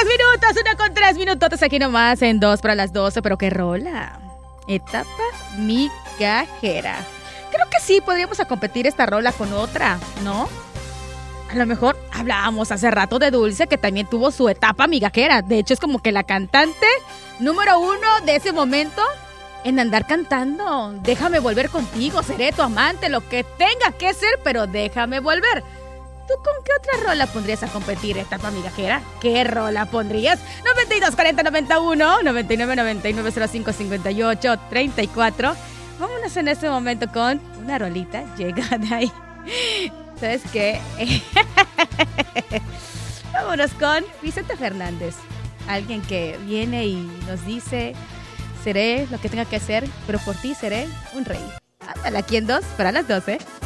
1:03 aquí nomás en 2 para las 12, pero qué rola. Etapa migajera. Creo que sí, podríamos a competir esta rola con otra, ¿no? A lo mejor hablábamos hace rato de Dulce, que también tuvo su etapa migajera. De hecho, es como que la cantante número 1 de ese momento en andar cantando. Déjame volver contigo, seré tu amante, lo que tenga que ser, pero déjame volver. ¿Tú con qué otra rola pondrías a competir etapa migajera? ¿Qué rola pondrías? 92 40 91 99 99 05 58 34. Vámonos en este momento con una rolita. Llega de ahí. ¿Sabes qué? Vámonos con Vicente Fernández. Alguien que viene y nos dice: seré lo que tenga que ser, pero por ti seré un rey. Ándale, aquí en 2 para las 12.